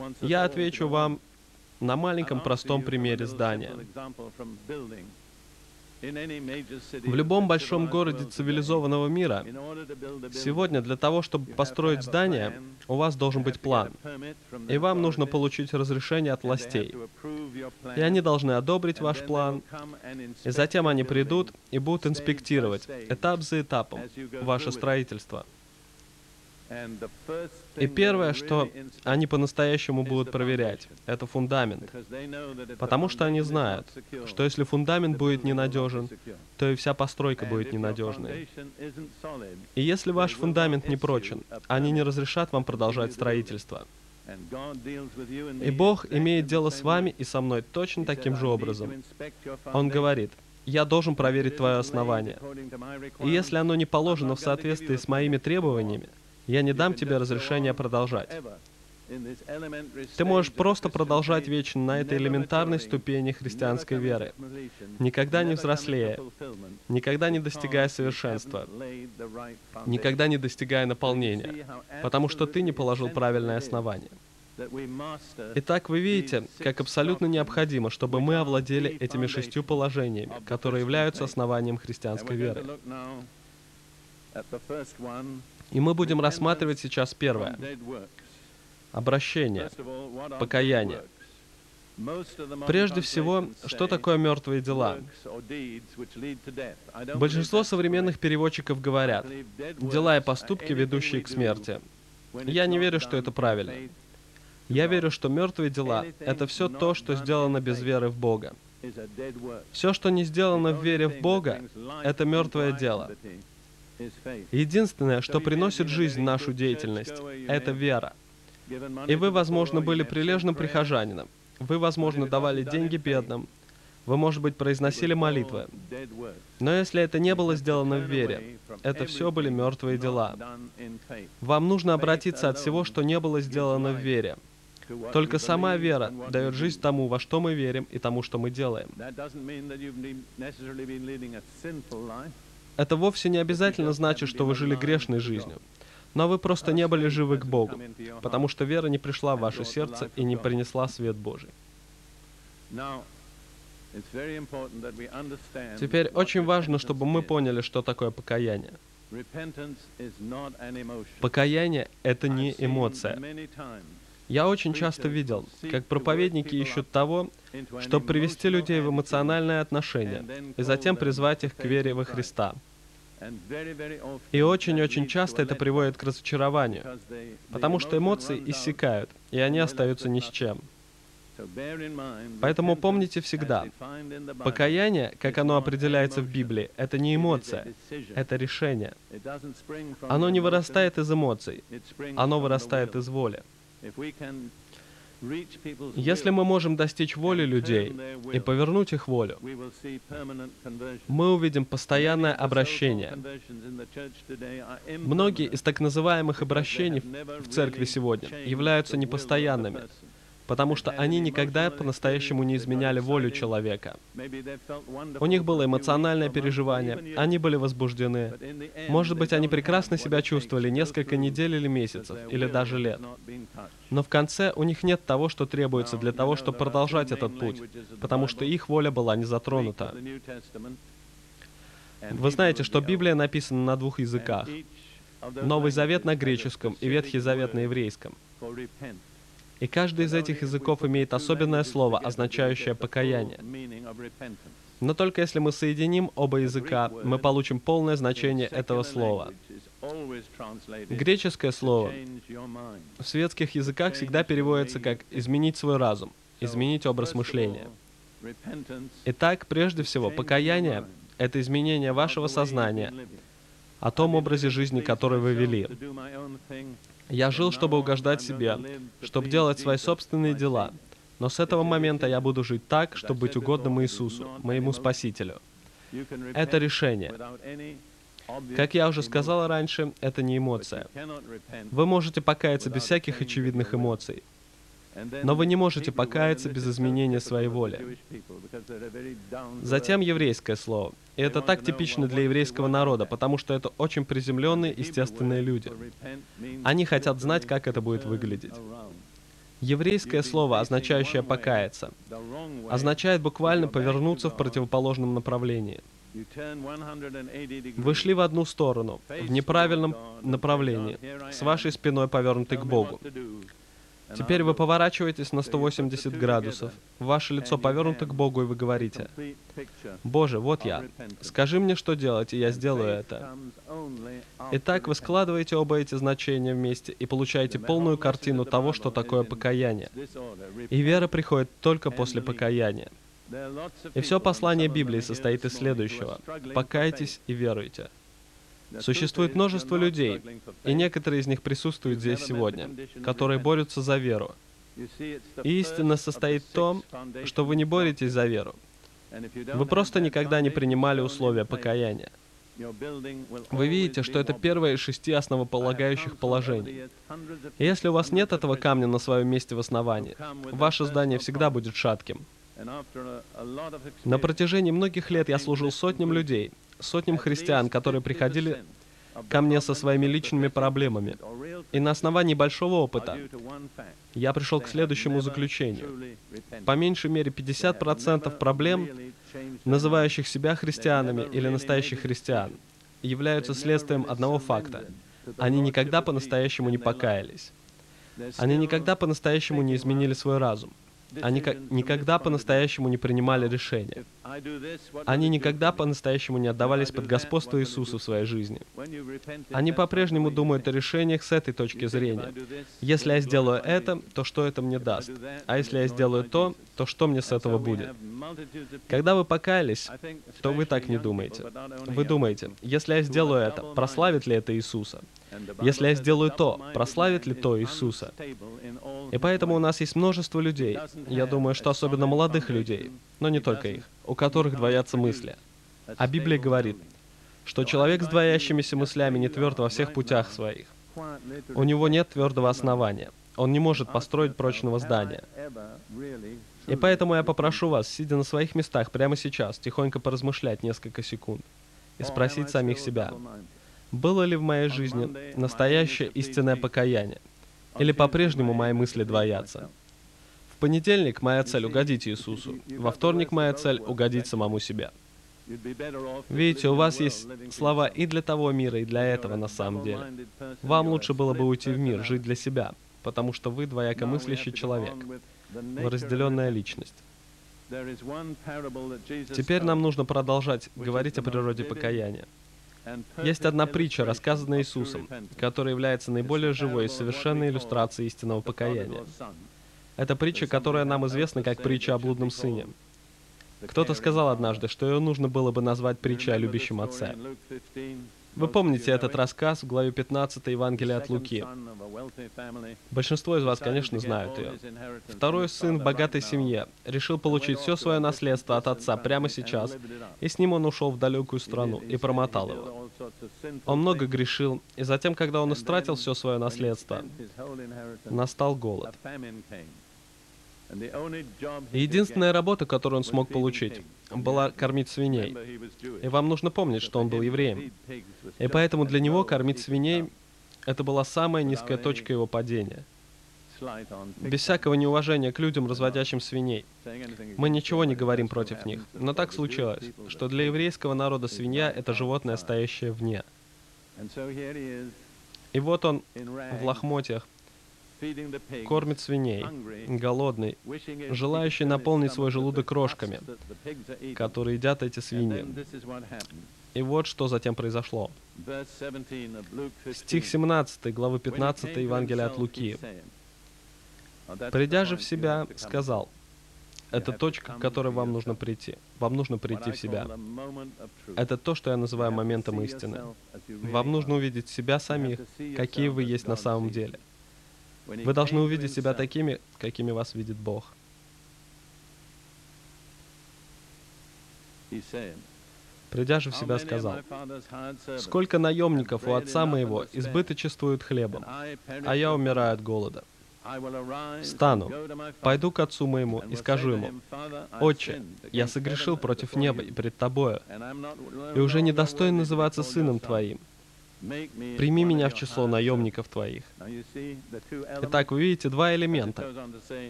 Я отвечу вам на маленьком простом примере здания. В любом большом городе цивилизованного мира сегодня для того, чтобы построить здание, у вас должен быть план. И вам нужно получить разрешение от властей. И они должны одобрить ваш план. И затем они придут и будут инспектировать этап за этапом ваше строительство. И первое, что они по-настоящему будут проверять, это фундамент. Потому что они знают, что если фундамент будет ненадежен, то и вся постройка будет ненадежной. И если ваш фундамент не прочен, они не разрешат вам продолжать строительство. И Бог имеет дело с вами и со мной точно таким же образом. Он говорит: «Я должен проверить твое основание. И если оно не положено в соответствии с моими требованиями, я не дам тебе разрешения продолжать». Ты можешь просто продолжать вечно на этой элементарной ступени христианской веры, никогда не взрослея, никогда не достигая совершенства, никогда не достигая наполнения, потому что ты не положил правильное основание. Итак, вы видите, как абсолютно необходимо, чтобы мы овладели этими 6 положениями, которые являются основанием христианской веры. И мы будем рассматривать сейчас первое. Обращение, покаяние. Прежде всего, что такое мертвые дела? Большинство современных переводчиков говорят: «Дела и поступки, ведущие к смерти». Я не верю, что это правильно. Я верю, что мертвые дела — это все то, что сделано без веры в Бога. Все, что не сделано в вере в Бога, это мертвое дело. Единственное, что приносит жизнь в нашу деятельность, это вера. И вы, возможно, были прилежным прихожанином. Вы, возможно, давали деньги бедным. Вы, может быть, произносили молитвы. Но если это не было сделано в вере, это все были мертвые дела. Вам нужно обратиться от всего, что не было сделано в вере. Только сама вера дает жизнь тому, во что мы верим, и тому, что мы делаем. Это вовсе не обязательно значит, что вы жили грешной жизнью. Но вы просто не были живы к Богу, потому что вера не пришла в ваше сердце и не принесла свет Божий. Теперь очень важно, чтобы мы поняли, что такое покаяние. Покаяние — это не эмоция. Я очень часто видел, как проповедники ищут того, чтобы привести людей в эмоциональное отношение и затем призвать их к вере во Христа. И очень-очень часто это приводит к разочарованию, потому что эмоции иссякают, и они остаются ни с чем. Поэтому помните всегда, покаяние, как оно определяется в Библии, это не эмоция, это решение. Оно не вырастает из эмоций, оно вырастает из воли. Если мы можем достичь воли людей и повернуть их волю, мы увидим постоянное обращение. Многие из так называемых обращений в церкви сегодня являются непостоянными, потому что они никогда по-настоящему не изменяли волю человека. У них было эмоциональное переживание, они были возбуждены. Может быть, они прекрасно себя чувствовали несколько недель или месяцев, или даже лет. Но в конце у них нет того, что требуется для того, чтобы продолжать этот путь, потому что их воля была не затронута. Вы знаете, что Библия написана на 2 языках. Новый Завет на греческом и Ветхий Завет на еврейском. И каждый из этих языков имеет особенное слово, означающее покаяние. Но только если мы соединим оба языка, мы получим полное значение этого слова. Греческое слово в светских языках всегда переводится как «изменить свой разум», «изменить образ мышления». Итак, прежде всего, покаяние — это изменение вашего сознания о том образе жизни, который вы вели. Я жил, чтобы угождать себе, чтобы делать свои собственные дела. Но с этого момента я буду жить так, чтобы быть угодным Иисусу, моему Спасителю. Это решение. Как я уже сказал раньше, это не эмоция. Вы можете покаяться без всяких очевидных эмоций. Но вы не можете покаяться без изменения своей воли. Затем еврейское слово. И это так типично для еврейского народа, потому что это очень приземленные, естественные люди. Они хотят знать, как это будет выглядеть. Еврейское слово, означающее «покаяться», означает буквально повернуться в противоположном направлении. Вы шли в одну сторону, в неправильном направлении, с вашей спиной повернутой к Богу. Теперь вы поворачиваетесь на 180 градусов, ваше лицо повернуто к Богу, и вы говорите: «Боже, вот я. Скажи мне, что делать, и я сделаю это». Итак, вы складываете оба эти значения вместе и получаете полную картину того, что такое покаяние. И вера приходит только после покаяния. И все послание Библии состоит из следующего: покайтесь и веруйте. Существует множество людей, и некоторые из них присутствуют здесь сегодня, которые борются за веру. И истина состоит в том, что вы не боретесь за веру. Вы просто никогда не принимали условия покаяния. Вы видите, что это первое из 6 основополагающих положений. И если у вас нет этого камня на своем месте в основании, ваше здание всегда будет шатким. На протяжении многих лет я служил сотням людей, сотням христиан, которые приходили ко мне со своими личными проблемами. И на основании большого опыта я пришел к следующему заключению. По меньшей мере 50% проблем, называющих себя христианами или настоящих христиан, являются следствием одного факта. Они никогда по-настоящему не покаялись. Они никогда по-настоящему не изменили свой разум. Они никогда по-настоящему не принимали решения. Они никогда по-настоящему не отдавались под господство Иисуса в своей жизни. Они по-прежнему думают о решениях с этой точки зрения. Если я сделаю это, то что это мне даст? А если я сделаю то что мне с этого будет? Когда вы покаялись, то вы так не думаете. Вы думаете: если я сделаю это, прославит ли это Иисуса? Если я сделаю то, прославит ли то Иисуса? И поэтому у нас есть множество людей, я думаю, что особенно молодых людей, но не только их, у которых двоятся мысли. А Библия говорит, что человек с двоящимися мыслями не тверд во всех путях своих. У него нет твердого основания. Он не может построить прочного здания. И поэтому я попрошу вас, сидя на своих местах прямо сейчас, тихонько поразмышлять несколько секунд и спросить самих себя: было ли в моей жизни настоящее истинное покаяние? Или по-прежнему мои мысли двоятся? В понедельник моя цель — угодить Иисусу. Во вторник моя цель — угодить самому себе. Видите, у вас есть слова и для того мира, и для этого на самом деле. Вам лучше было бы уйти в мир, жить для себя, потому что вы двоякомыслящий человек. Вы разделенная личность. Теперь нам нужно продолжать говорить о природе покаяния. Есть одна притча, рассказанная Иисусом, которая является наиболее живой и совершенной иллюстрацией истинного покаяния. Это притча, которая нам известна как притча о блудном сыне. Кто-то сказал однажды, что ее нужно было бы назвать притчей о любящем отце. Вы помните этот рассказ в главе 15 Евангелия от Луки. Большинство из вас, конечно, знают ее. Второй сын в богатой семье решил получить все свое наследство от отца прямо сейчас, и с ним он ушел в далекую страну и промотал его. Он много грешил, и затем, когда он истратил все свое наследство, настал голод. И единственная работа, которую он смог получить, была кормить свиней. И вам нужно помнить, что он был евреем. И поэтому для него кормить свиней — это была самая низкая точка его падения. Без всякого неуважения к людям, разводящим свиней. Мы ничего не говорим против них. Но так случилось, что для еврейского народа свинья — это животное, стоящее вне. И вот он в лохмотьях, кормит свиней, голодный, желающий наполнить свой желудок крошками, которые едят эти свиньи. И вот что затем произошло. Стих 17 главы 15 Евангелия от Луки. «Придя же в себя, сказал». Это точка, к которой вам нужно прийти. Вам нужно прийти в себя. Это то, что я называю моментом истины. Вам нужно увидеть себя самих, какие вы есть на самом деле. Вы должны увидеть себя такими, какими вас видит Бог. Придя же в себя, сказал: «Сколько наемников у отца моего избыточествуют хлебом, а я умираю от голода. Встану, пойду к отцу моему и скажу ему: Отче, я согрешил против неба и пред тобою, и уже недостоин называться сыном твоим. Прими меня в число наемников твоих. Итак, вы видите два элемента.